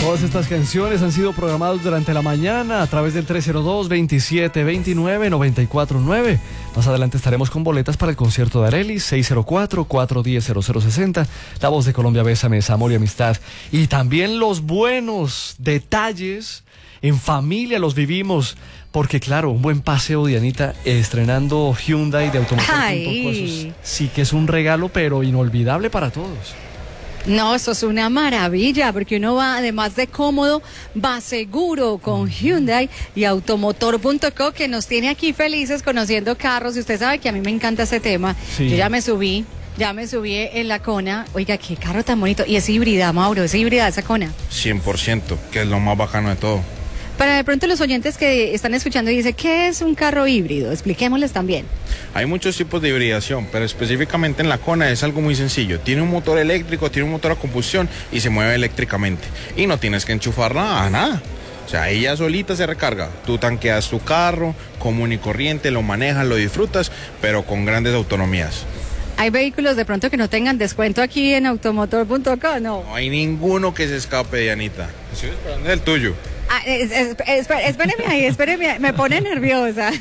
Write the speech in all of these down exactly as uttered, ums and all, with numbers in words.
Todas estas canciones han sido programadas durante la mañana a través del tres cero dos, veintisiete veintinueve, noventa y cuatro nueve. Más adelante estaremos con boletas para el concierto de Arelis, seis cero cuatro, cuatro uno cero, cero cero seis cero. La Voz de Colombia, Bésame, es amor y amistad. Y también los buenos detalles en familia los vivimos. Porque claro, un buen paseo, Dianita, estrenando Hyundai de Automotor punto co. Sí que es un regalo, pero inolvidable para todos. No, eso es una maravilla, porque uno va, además de cómodo, va seguro con Hyundai y Automotor punto co, que nos tiene aquí felices conociendo carros. Y usted sabe que a mí me encanta ese tema. Sí. Yo ya me subí, ya me subí en la Kona. Oiga, qué carro tan bonito. Y es híbrida, Mauro, es híbrida esa Kona. cien por ciento, que es lo más bacano de todo. Para de pronto los oyentes que están escuchando y dicen, ¿qué es un carro híbrido? Expliquémosles también. Hay muchos tipos de hibridación, pero específicamente en la Kona es algo muy sencillo. Tiene un motor eléctrico, tiene un motor a combustión y se mueve eléctricamente. Y no tienes que enchufarla a nada. O sea, ella solita se recarga. Tú tanqueas tu carro, común y corriente, lo manejas, lo disfrutas, pero con grandes autonomías. ¿Hay vehículos de pronto que no tengan descuento aquí en Automotor punto co? No. No hay ninguno que se escape, Dianita. Estoy esperando el tuyo. Ah, es, es, es, espéreme ahí, espéreme ahí, me pone nerviosa.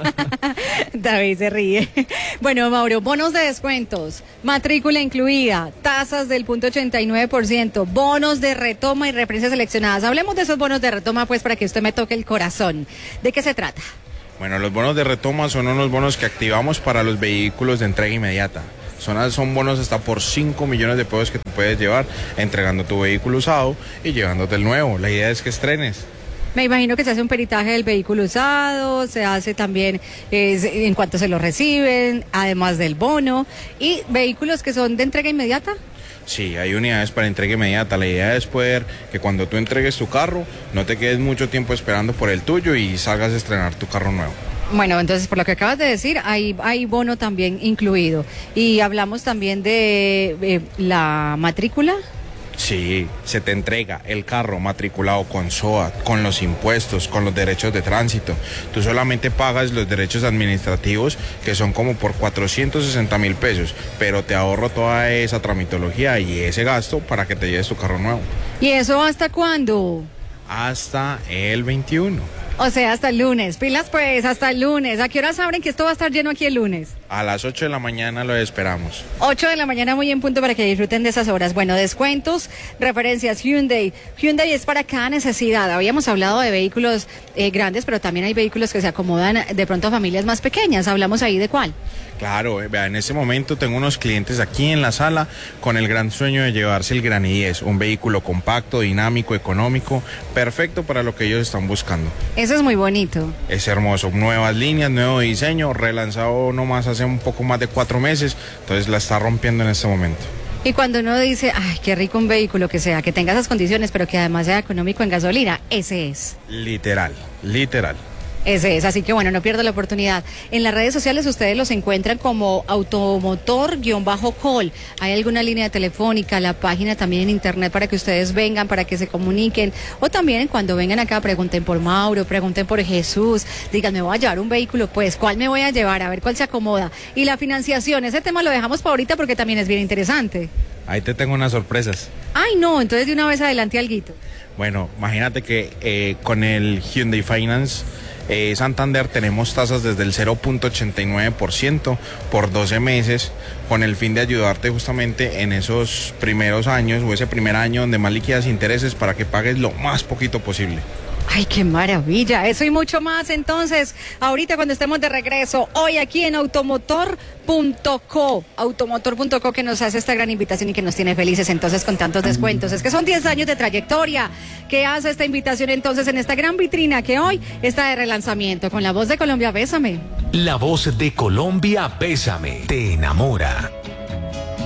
David se ríe. Bueno, Mauro, bonos de descuentos, matrícula incluida, tasas del punto ochenta y nueve por ciento, bonos de retoma y referencias seleccionadas. Hablemos de esos bonos de retoma, pues, para que usted me toque el corazón. ¿De qué se trata? Bueno, los bonos de retoma son unos bonos que activamos para los vehículos de entrega inmediata. Son, son bonos hasta por cinco millones de pesos que tú puedes llevar entregando tu vehículo usado y llevándote el nuevo. La idea es que estrenes. Me imagino que se hace un peritaje del vehículo usado, se hace también eh, en cuanto se lo reciben, además del bono. ¿Y vehículos que son de entrega inmediata? Sí, hay unidades para entrega inmediata. La idea es poder que cuando tú entregues tu carro, no te quedes mucho tiempo esperando por el tuyo y salgas a estrenar tu carro nuevo. Bueno, entonces por lo que acabas de decir, hay, hay bono también incluido. Y hablamos también de eh, la matrícula. Sí, se te entrega el carro matriculado con S O A T, con los impuestos, con los derechos de tránsito. Tú solamente pagas los derechos administrativos, que son como por cuatrocientos sesenta mil pesos, pero te ahorro toda esa tramitología y ese gasto para que te lleves tu carro nuevo. ¿Y eso hasta cuándo? Hasta el veintiuno. O sea, hasta el lunes. Pilas pues, hasta el lunes. ¿A qué hora saben que esto va a estar lleno aquí el lunes? A las ocho de la mañana lo esperamos. ocho de la mañana, muy en punto, para que disfruten de esas horas. Bueno, descuentos, referencias, Hyundai. Hyundai es para cada necesidad. Habíamos hablado de vehículos eh, grandes, pero también hay vehículos que se acomodan de pronto a familias más pequeñas. ¿Hablamos ahí de cuál? Claro, eh, vea, en este momento tengo unos clientes aquí en la sala con el gran sueño de llevarse el Gran i diez, un vehículo compacto, dinámico, económico, perfecto para lo que ellos están buscando. Eso es muy bonito. Es hermoso, nuevas líneas, nuevo diseño, relanzado nomás hace un poco más de cuatro meses, entonces la está rompiendo en este momento. Y cuando uno dice, ay, qué rico un vehículo que sea, que tenga esas condiciones, pero que además sea económico en gasolina, ese es. Literal, literal. Ese es, así que bueno, no pierda la oportunidad. En las redes sociales ustedes los encuentran como automotor-call. ¿Hay alguna línea telefónica, la página también en internet para que ustedes vengan, para que se comuniquen? O también cuando vengan acá pregunten por Mauro, pregunten por Jesús, digan, me voy a llevar un vehículo, pues, ¿cuál me voy a llevar? A ver cuál se acomoda. Y la financiación, ese tema lo dejamos para ahorita porque también es bien interesante. Ahí te tengo unas sorpresas. Ay, no, entonces de una vez adelante alguito. Bueno, imagínate que eh, con el Hyundai Finance Eh, Santander tenemos tasas desde el cero punto ochenta y nueve por ciento por doce meses, con el fin de ayudarte justamente en esos primeros años o ese primer año donde más liquidas intereses para que pagues lo más poquito posible. Ay, qué maravilla, eso y mucho más entonces, ahorita cuando estemos de regreso, hoy aquí en Automotor punto co, Automotor punto co, que nos hace esta gran invitación y que nos tiene felices entonces con tantos descuentos. Es que son diez años de trayectoria que hace esta invitación entonces en esta gran vitrina que hoy está de relanzamiento con La Voz de Colombia, Bésame. La Voz de Colombia, Bésame, te enamora.